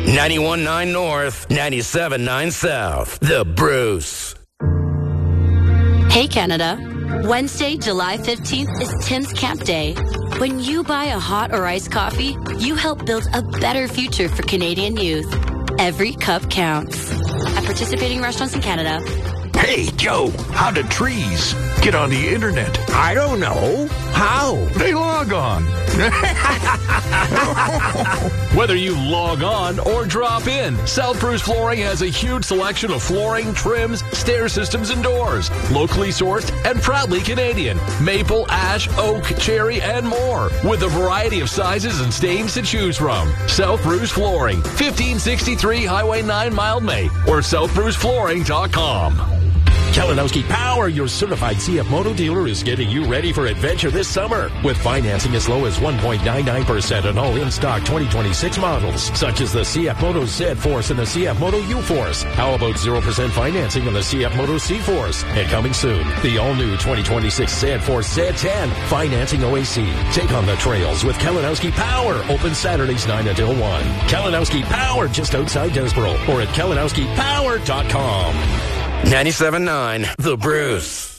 91.9 North, 97.9 South. The Bruce. Hey, Canada. Wednesday, July 15th is Tim's Camp Day. When you buy a hot or iced coffee, you help build a better future for Canadian youth. Every cup counts. At participating restaurants in Canada. Hey, Joe, how do trees get on the internet? I don't know. How? They log on. Whether you log on or drop in, South Bruce Flooring has a huge selection of flooring, trims, stair systems, and doors. Locally sourced and proudly Canadian. Maple, ash, oak, cherry, and more. With a variety of sizes and stains to choose from. South Bruce Flooring, 1563 Highway 9, Mildmay, or southbruceflooring.com. Kalinowski Power, your certified CF Moto dealer, is getting you ready for adventure this summer with financing as low as 1.99% on all in-stock 2026 models, such as the CF Moto Z-Force and the CF Moto U-Force. How about 0% financing on the CF Moto C-Force? And coming soon, the all-new 2026 Z-Force Z10, financing OAC. Take on the trails with Kalinowski Power, open Saturdays 9 until 1. Kalinowski Power, just outside Desborough, or at kalinowskipower.com. 97.9 The Bruce.